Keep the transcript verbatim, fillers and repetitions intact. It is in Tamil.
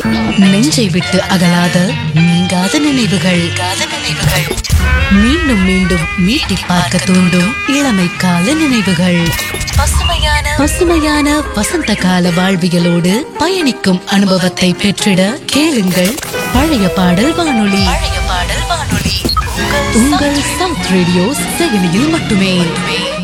நெஞ்சை விட்டு அகலாத நீங்காத நினைவுகள் நினைவுகள் மீண்டும் மீண்டும் மீட்டி பார்க்க தூண்டும் இளமை கால நினைவுகள். பசுமையான பசுமையான வசந்த கால வாழ்வியலோடு பயணிக்கும் அனுபவத்தை பெற்றிட கேளுங்கள் பழைய பாடல் வானொலி. பழைய பாடல் வானொலி உங்கள் சவுத் ரேடியோ செயலியில் மட்டுமே.